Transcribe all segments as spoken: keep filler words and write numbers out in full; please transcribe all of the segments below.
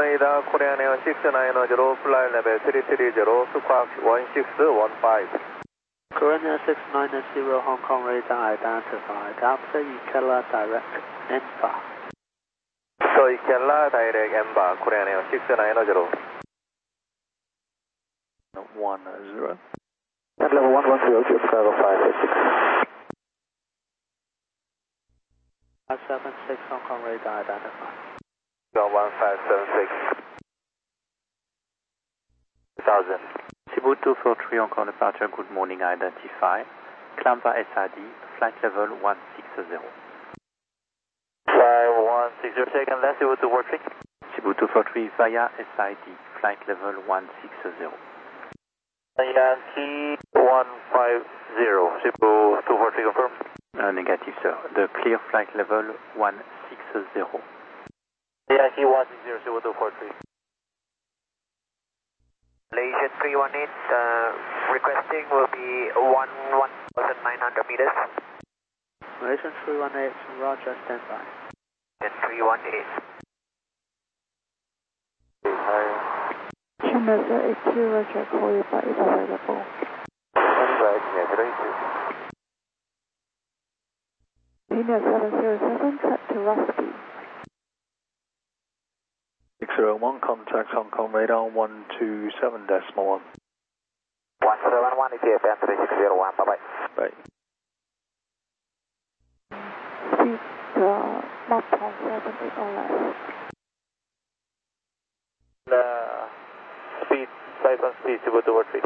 radar, Korean Air six nine zero, flight level three three zero, squawk one six one five. Korean Air six nine zero, Hong Kong radar identified. After Ikela direct N B A. So Ikela direct N B A, Korean Air six nine zero. one zero. At level one one zero, Chicago five eight six. five seven six, Hong Kong radar identified. one five seven six. one thousand. Cebu two four three, Hong Kong departure, good morning, identify. Clampa S I D, flight level one six zero. five one six zero, second left, Cebu two four three. Cebu two four three via S I D, flight level one six zero. Yankee one five zero, Cebu two four three confirm. Uh, negative, sir. The clear flight level one six zero. Yankee one six zero, Cebu two four three. Malaysian three one eight, uh, requesting will be one one thousand nine hundred meters. Malaysian three one eight, Roger, standby. And three one eight. Channel eight two, Roger, call you back if available. Linear seven zero seven, track to Rusty. six zero one, contact Hong Kong radar one two seven decimal one. one seven one, E T F N three six zero one, bye bye. Bye. Speed uh, one point seven eight or less. The speed, five one speed, Cebu two four three.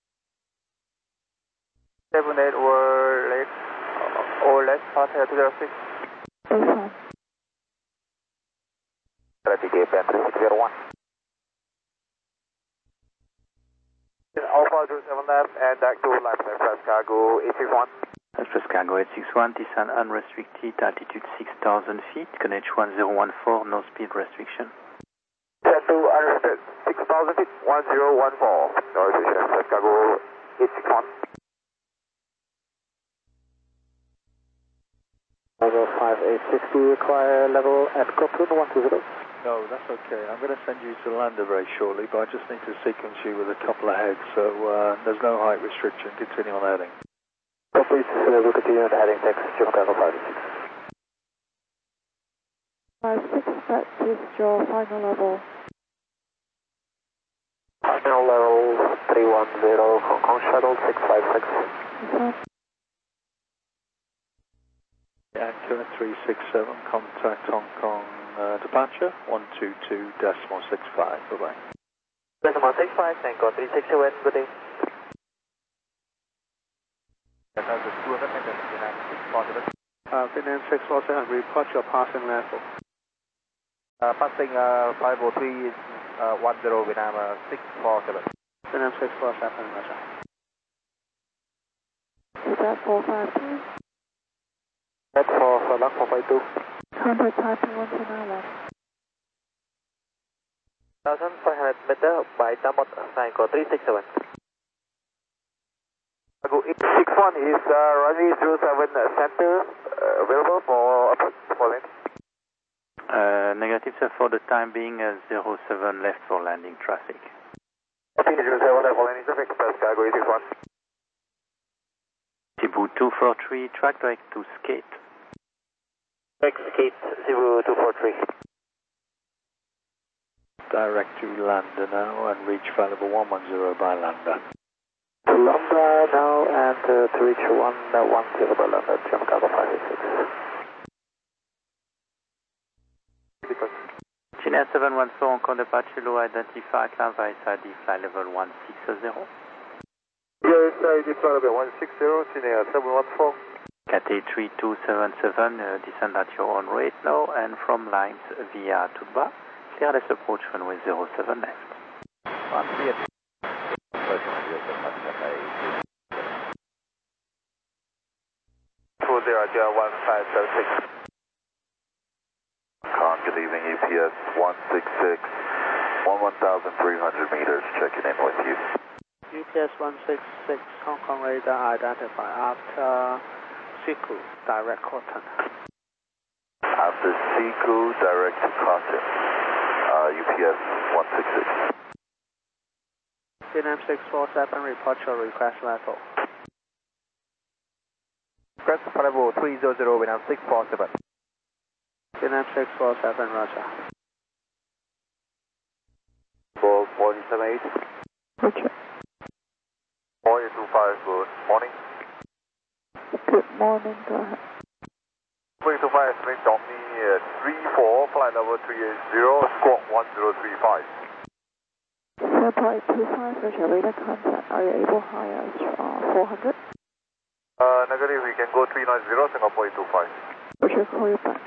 seven eight or less, or less, hotel two zero six. Baseline. Traffic E T F N three six zero one. Alpha zero seven left and back to left, Express Cargo eight six one. Express Cargo eight six one, descend unrestricted, altitude six thousand feet, K N H one zero one four, no speed restriction. Set to unrestricted, six thousand feet, one zero one four. No restriction, Express Cargo eight six one. Level five eight six, do you require level at Copeland one two zero? No, that's okay. I'm going to send you to Lander very shortly, but I just need to sequence you with a couple of heads, so uh, there's no height restriction. Continue on heading. So please, uh, we'll continue on heading next, Chicago five six. five six, that is your final level. Final level three one zero, Hong Kong Shuttle six five six. Okay. Anchor three six seven, contact Hong Kong uh, departure one two two decimal six five. Bye bye. Decimal six five, Tango three six seven, good day. Uh, Vietnam six four seven, report your passing level. Uh, passing uh, five oh three uh, one zero Vietnam uh, six four seven. Vietnam six four seven, Roger. Is that four five two? That's for, for luck four five two. Contact typing one two nine one. one thousand five hundred meter by Tamot Tango three six seven. Cargo eight six one is uh, runway zero seven center uh, available for for landing. Uh, negative, sir. For the time being, uh, zero seven left for landing traffic. Copy zero seven left for landing traffic, Express Cargo eight six one. Cebu two four three, track direct to Skate. Next gate Cebu two four three. Direct to Lander now and reach flight level one one zero by Lander. To Lambda now and uh, to reach one uh, one zero by Lambda, Chicago five eight six. China seven one four, Hong Kong departure, low identify, climb via S I D, flight level one six zero. Yes, I did flight level one six zero, China seven one four. Cathay three two seven seven, uh, descend at your own rate now, and from lines via Tuba, clearless approach runway zero seven left. One three. Two zero zero one five seven six. Con, good evening, U P S one six six, one one thousand three hundred meters, checking in with you. U P S one six six, Hong Kong radar identified after Siku, direct Cotton. After Siku, direct to Cotton. Uh, uh, U P S one six six. Vietnam six four seven, report your request level. Request flight level three zero zero, Vietnam six four seven. Vietnam six four seven, roger. Four one seven eight. Roger. four eight two five, good morning. Good morning, go ahead. four eight two five, estimate Omni uh, three four, flight level three eight zero, squawk one zero three five. Singapore eight two five, Roger, radar contact. Are you able to hire us uh, four hundred? Uh, negative, we can go three nine zero, Singapore eight two five. Roger, call you back.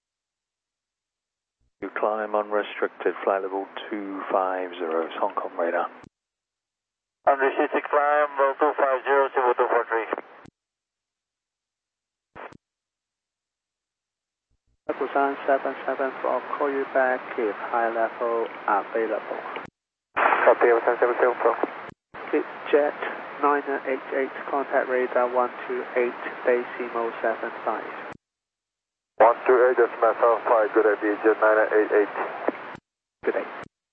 You climb unrestricted, flight level two five zero, Hong Kong radar. Unrestricted climb, level two five zero, zero two four three. Busan seven seven four, call you back if high level available. Copy, Busan seven seven four. Jet nine eight eight, contact radar one two eight, decimal seven five. one two eight, decimal seven five, good idea, Jet nine eight eight. Good day.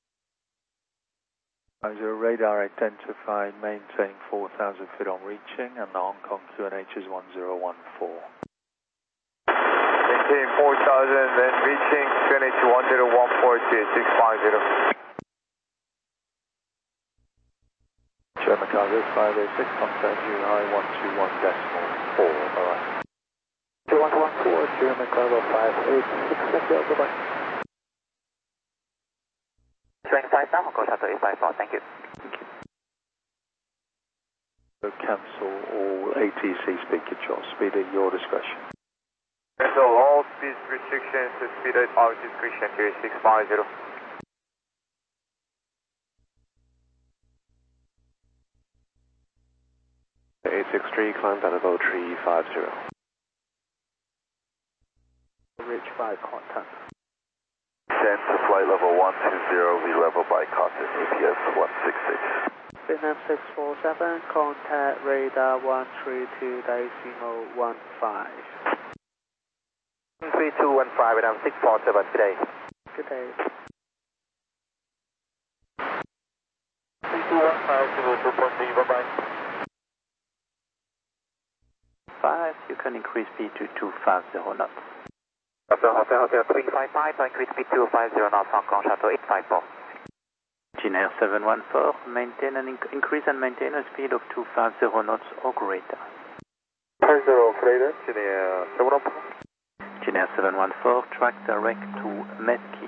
Zero radar identified, maintaining four thousand feet on reaching, and the Hong Kong Q N H is one zero one four. Maintain four thousand, then reaching Q N H one zero one four two six five zero. German cargo five eight six, contact U I one two one decimal four, bye-bye. two one one four, German cargo five eight six, thank you, goodbye. twenty-five now, Hong Kong Shuttle eight five four, thank you. So cancel all A T C speed control, speed at your discretion. Cancel all speed restrictions to speed at our discretion to six five zero. eight six three, climb down level three five zero. Reach by contact. Descend to flight level one two zero, be level by contact U P S one six six. Vietnam six four seven, contact radar one three two, decimal one five. three two one five, Vietnam six four seven, good day. Good day. three two one five, zero two point three, bye-bye. five, you can increase speed to two five zero knots. Hotel, Hotel, Hotel three five five, increase speed two five zero knots, Hong Kong Shuttle eight five four. Ginair seven one four, maintain and inc increase and maintain a speed of two five zero knots or greater. five zero, operator, Ginair seven one four. Ginair seven one four, track direct to Medkey.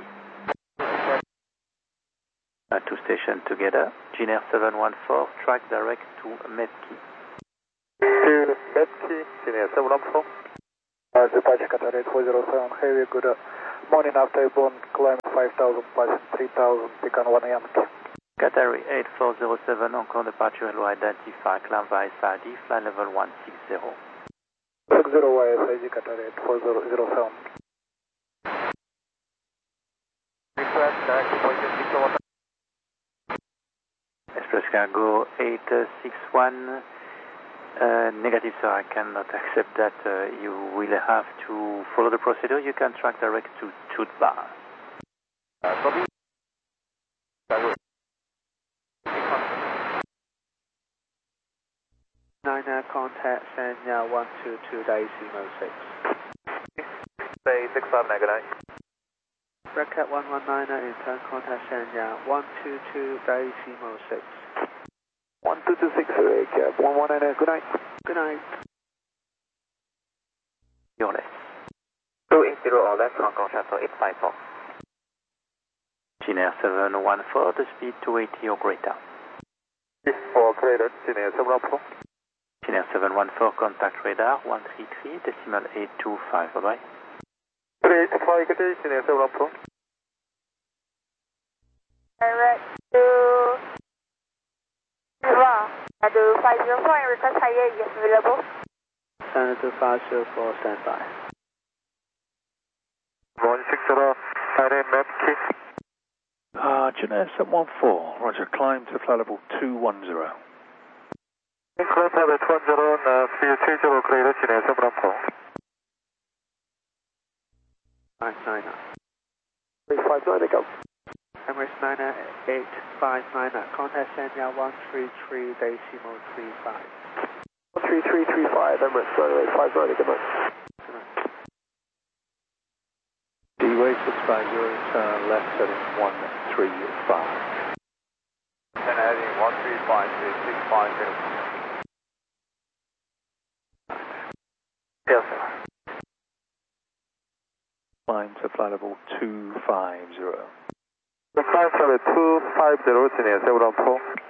Uh, two stations together. Ginair seven one four, track direct to Medkey. To Medkey, Ginair seven one four. Uh, departure Qatar eight four zero seven, heavy good uh, morning after born, climb five thousand plus three thousand, Pecan one A M. Qatari eight four zero seven, Hong Kong departure hello identify, climb via Saudi, flight level one six zero. six zero Y S I G Qatar eight four zero zero seven. Request direct to point six one. Express cargo eight six one. Uh, negative, sir. I cannot accept that. Uh, you will have to follow the procedure. You can track direct to Tutba. Uh, copy. Niner contact Sanya one two two, decimal six. Say six five, good night. Red Cat one one niner, intern contact Sanya one two two, decimal six. one two two six, uh, cab one one nine, good night. Good night. You're less. two eight zero or less, Hong Kong Shuttle eight five four. Ginair seven one four, the speed two eighty or greater. For operator, Ginair seven one four. Ginair seven one four, contact radar one three three, decimal eight two five, bye-bye. three eight five, good day, Ginair seven one four. Direct to Viva, at the five zero four and request higher is available. Senator five zero four, standby. one six zero, Friday, Medkey. Uh, Ginair seven one four, roger, climb to flight level two one zero. Climb level two one zero, uh, speed three zero, operator, Ginair seven one four. Nine niner. three five nine, go. Emirates niner eight five nine, contact Sanya one three three decimal three five. three three three five, Emirates niner eight five nine, good night. D-Way six five zero, turn left heading one three five. Then heading one three five to six five zero. Yes, sir. Climb to flight level two five zero. Climb to level two five zero, 진행 세우랑 포.